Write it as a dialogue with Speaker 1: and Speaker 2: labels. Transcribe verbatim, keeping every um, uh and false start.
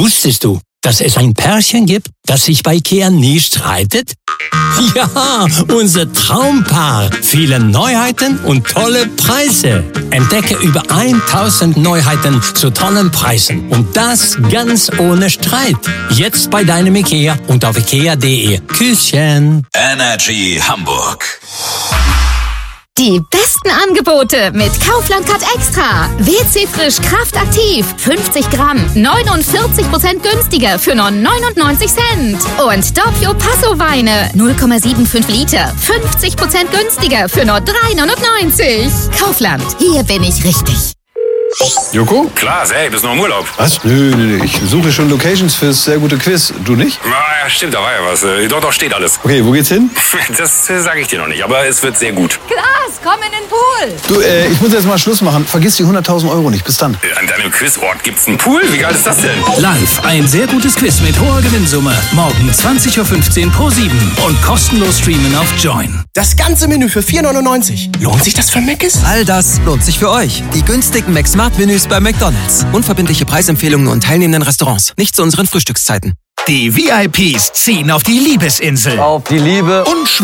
Speaker 1: Wusstest du, dass es ein Pärchen gibt, das sich bei IKEA nie streitet? Ja, unser Traumpaar. Viele Neuheiten und tolle Preise. Entdecke über tausend Neuheiten zu tollen Preisen. Und das ganz ohne Streit. Jetzt bei deinem IKEA und auf ikea punkt de. Küsschen.
Speaker 2: Energy Hamburg.
Speaker 3: Die besten Angebote mit Kaufland Cut Extra. W C Frisch Kraft Aktiv. fünfzig Gramm. neunundvierzig Prozent günstiger für nur neunundneunzig Cent. Und Doppio Passo Weine. null Komma fünfundsiebzig Liter. fünfzig Prozent günstiger für nur drei neunundneunzig. Kaufland. Hier bin ich richtig.
Speaker 4: Joko?
Speaker 5: Klar, hey, bist noch im Urlaub.
Speaker 4: Was? Nö, nö, nö. Ich suche schon Locations fürs sehr gute Quiz. Du nicht?
Speaker 5: Ja, stimmt, da war ja was. Äh, Doch, doch, steht alles.
Speaker 4: Okay, wo geht's hin?
Speaker 5: Das äh, sage ich dir noch nicht, aber es wird sehr gut.
Speaker 3: Klaas, komm in den Pool.
Speaker 4: Du, äh, ich muss jetzt mal Schluss machen. Vergiss die hunderttausend Euro nicht. Bis dann.
Speaker 5: Äh, An deinem Quizort gibt's einen Pool? Wie geil ist das denn?
Speaker 6: Live ein sehr gutes Quiz mit hoher Gewinnsumme. Morgen zwanzig Uhr fünfzehn pro sieben und kostenlos streamen auf Join.
Speaker 7: Das ganze Menü für vier neunundneunzig. Lohnt sich das für Mc's?
Speaker 8: All das lohnt sich für euch. Die günstigen McSmart-Menüs bei McDonald's. Unverbindliche Preisempfehlungen und teilnehmenden Restaurants. Nicht zu unseren Frühstückszeiten.
Speaker 6: Die V I Ps ziehen auf die Liebesinsel.
Speaker 9: Auf die Liebe
Speaker 6: Und